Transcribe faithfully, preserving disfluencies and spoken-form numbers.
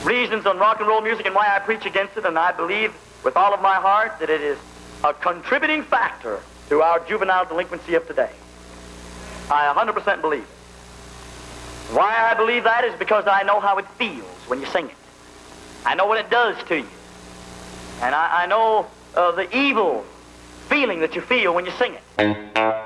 reasons on rock and roll music and why I preach against it, and I believe with all of my heart that it is a contributing factor to our juvenile delinquency of today. I one hundred percent believe it. Why I believe that is because I know how it feels when you sing it. I know what it does to you. And I, I know uh, the evil feeling that you feel when you sing it.